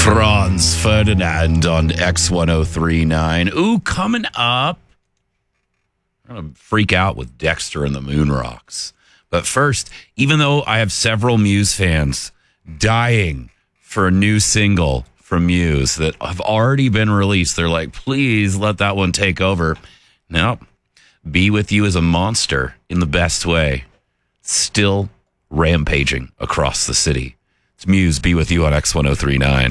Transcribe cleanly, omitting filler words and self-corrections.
Franz Ferdinand on X1039. Ooh, coming up, I'm going to freak out with Dexter and the Moon Rocks. But first, even though I have several Muse fans dying for a new single from Muse that have already been released, they're like, please let that one take over. No, Be With You is a monster in the best way. Still rampaging across the city. It's Muse, Be With You on X1039.